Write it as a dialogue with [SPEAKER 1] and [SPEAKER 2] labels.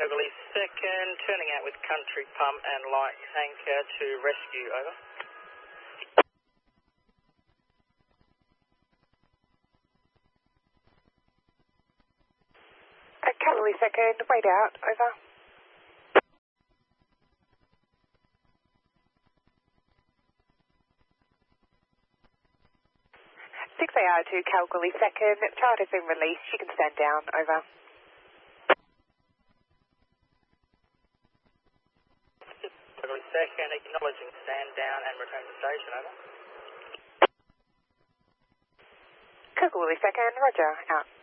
[SPEAKER 1] Kalgoorlie 2nd, turning out with Country Pump and Light Tanker to rescue, over.
[SPEAKER 2] Kalgoorlie 2nd, wait out, over. 6AR to Kalgoorlie 2nd, child has been released, she can stand down, over.
[SPEAKER 1] Kalgoorlie 2nd, acknowledging stand down and return to station, over.
[SPEAKER 2] Kalgoorlie 2nd, roger, out.